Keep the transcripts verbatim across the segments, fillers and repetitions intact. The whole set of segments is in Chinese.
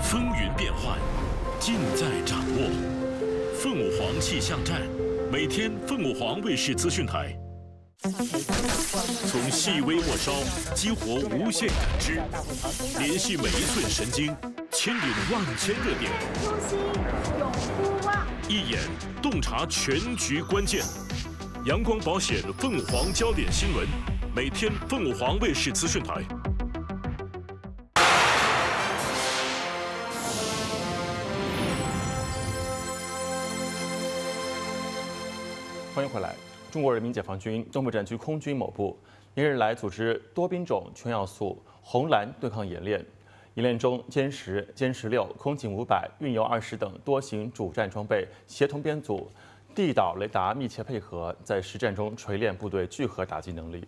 风云变幻，尽在掌握。凤舞凰气象站，每天凤舞凰卫视资讯台。从细微末梢激活无限感知，联系每一寸神经，牵引万千热点。 初心永不忘， 一眼洞察全局关键。阳光保险凤舞凰焦点新闻，每天凤舞凰卫视资讯台。 欢迎回来。中国人民解放军东部战区空军某部连日来组织多兵种全要素红蓝对抗演练，演练中歼十、歼十六、空警五百、运油二十等多型主战装备协同编组，地导雷达密切配合，在实战中锤炼部队聚合打击能力。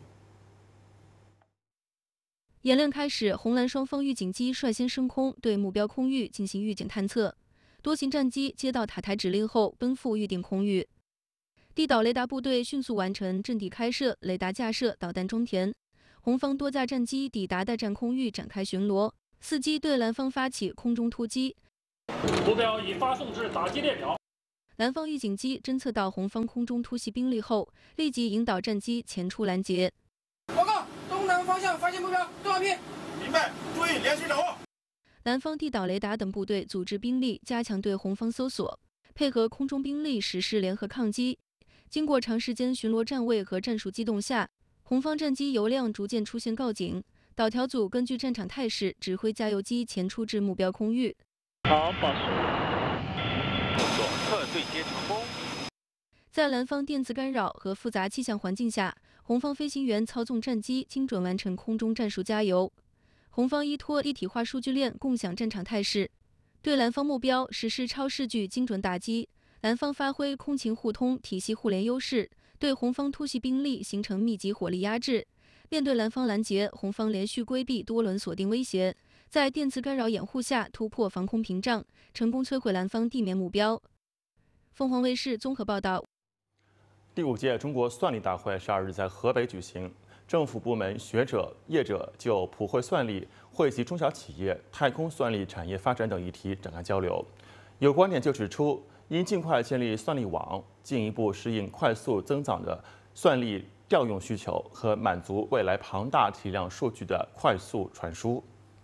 演练开始，红蓝双方预警机率先升空，对目标空域进行预警探测。多型战机接到塔台指令后，奔赴预定空域。地导雷达部队迅速完成阵地开设、雷达架设、导弹装填。红方多架战机抵达待战空域展开巡逻，伺机对蓝方发起空中突击。 目标已发送至打击列表。 蓝方预警机侦测到红方空中突袭兵力后，立即引导战机前出拦截。 报告，东南方向发现目标，多少批？ 明白，注意连续掌握。 蓝方地导雷达等部队组织兵力加强对红方搜索，配合空中兵力实施联合抗击。经过长时间巡逻站位和战术机动下，红方战机油量逐渐出现告警，导调组根据战场态势指挥加油机前出至目标空域。 好，保持。 动作特对接成功。 在蓝方电磁干扰和复杂气象环境下，红方飞行员操纵战机精准完成空中战术加油。红方依托一体化数据链共享战场态势，对蓝方目标实施超视距精准打击。蓝方发挥空勤互通、体系互联优势，对红方突袭兵力形成密集火力压制。面对蓝方拦截，红方连续规避多轮锁定威胁，在电磁干扰掩护下突破防空屏障，成功摧毁蓝方地面目标。凤凰卫视综合报道。 第五届中国算力大会十二日在河北举行，政府部门、学者、业者就普惠算力惠及中小企业、太空算力产业发展等议题展开交流。有观点就指出，应尽快建立算力网，进一步适应快速增长的算力调用需求和满足未来庞大体量数据的快速传输。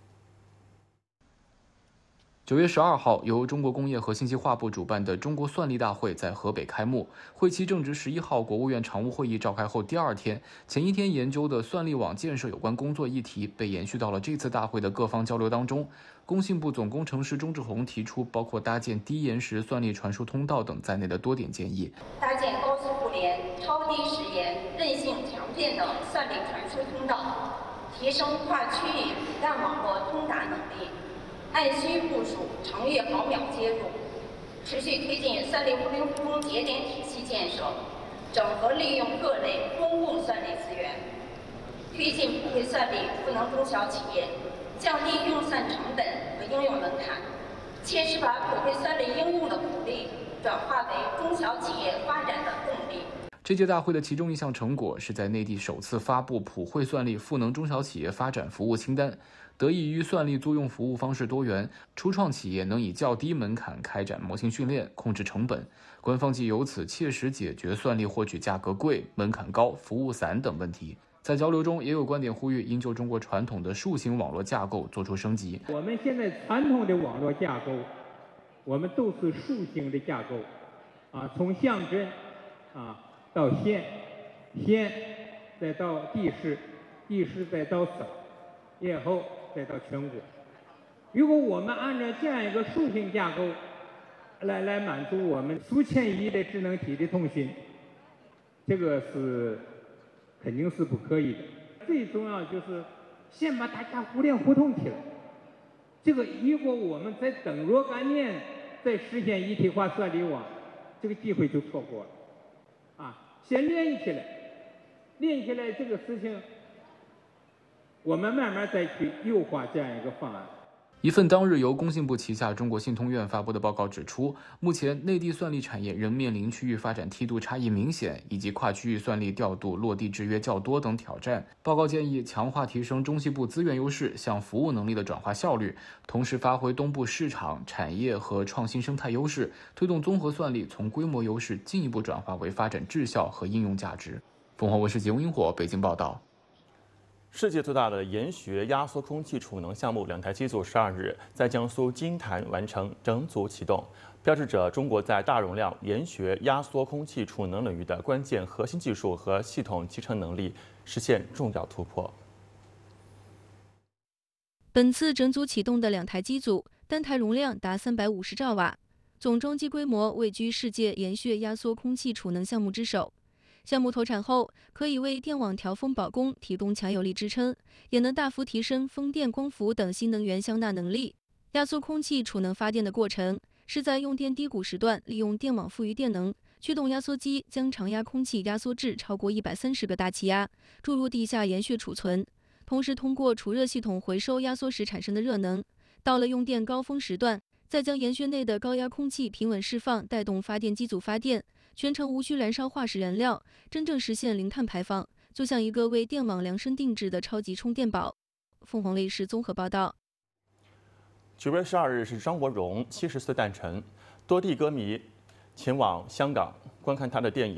九月十二号，由中国工业和信息化部主办的中国算力大会在河北开幕。会期正值十一号国务院常务会议召开后第二天，前一天研究的算力网建设有关工作议题被延续到了这次大会的各方交流当中。工信部总工程师钟志宏提出，包括搭建低延时算力传输通道等在内的多点建议， 搭建高速互联、超低时延、韧性强健的算力传输通道，提升跨区域骨干网络通达能力，按需部署长月毫秒接入，持续推进算力互联互通节点体系建设，整合利用各类公共算力资源，推进普惠算力赋能中小企业，降低用算成本和应用门槛，切实把普惠算力应用的鼓励转化为中小企业发展的动力。 这届大会的其中一项成果是在内地首次发布普惠算力赋能中小企业发展服务清单。得益于算力租用服务方式多元，初创企业能以较低门槛开展模型训练，控制成本。官方即由此切实解决算力获取价格贵、门槛高、服务散等问题。在交流中，也有观点呼吁应就中国传统的树形网络架构做出升级。 我们现在传统的网络架构，我们都是树形的架构，啊，从乡镇啊到县，县再到地市，地市再到省，以后再到全国。如果我们按照这样一个树形架构来来满足我们数千亿的智能体的通信，这个是肯定是不可以的。最重要就是先把大家互联互通起来。这个如果我们在等若干年再实现一体化算力网，这个机会就错过了。啊，先连起来，连起来这个事情，我们慢慢再去优化这样一个方案。 一份当日由工信部旗下中国信通院发布的报告指出，目前内地算力产业仍面临区域发展梯度差异明显，以及跨区域算力调度落地制约较多等挑战。报告建议强化提升中西部资源优势向服务能力的转化效率，同时发挥东部市场、产业和创新生态优势，推动综合算力从规模优势进一步转化为发展质效和应用价值。凤凰卫视节目萤火北京报道。 世界最大的研学压缩空气储能项目两台机组十二日在江苏金坛完成整组启动，标志着中国在大容量研学压缩空气储能领域的关键核心技术和系统集成能力实现重要突破。 本次整组启动的两台机组，单台容量达三百五十兆瓦，总装机规模位居世界研学压缩空气储能项目之首。项目投产后，可以为电网调峰保供提供强有力支撑，也能大幅提升风电、光伏等新能源相纳能力。压缩空气储能发电的过程，是在用电低谷时段，利用电网富余电能，驱动压缩机将常压空气压缩至超过一百三十个大气压，注入地下研穴储存，同时通过储热系统回收压缩时产生的热能。到了用电高峰时段，再将研穴内的高压空气平稳释放，带动发电机组发电。全程无需燃烧化石燃料，真正实现零碳排放，就像一个为电网量身定制的超级充电宝。凤凰卫视综合报道。 九月十二日是张国荣七十岁诞辰，多地歌迷前往香港观看他的电影。